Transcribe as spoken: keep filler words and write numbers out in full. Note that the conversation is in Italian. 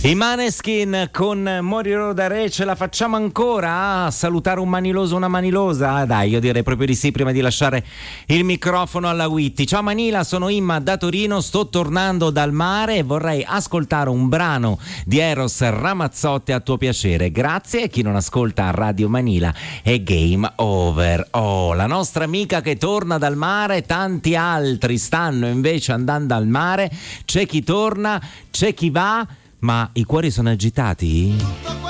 I Maneskin con Morirò da Re, ce la facciamo ancora a salutare un maniloso, una manilosa? Ah, dai, io direi proprio di sì prima di lasciare il microfono alla Whitty. Ciao Manila, sono Imma da Torino, sto tornando dal mare e vorrei ascoltare un brano di Eros Ramazzotti a tuo piacere. Grazie. Chi non ascolta Radio Manila è game over. Oh, la nostra amica che torna dal mare, tanti altri stanno invece andando al mare, c'è chi torna, c'è chi va. Ma i cuori sono agitati?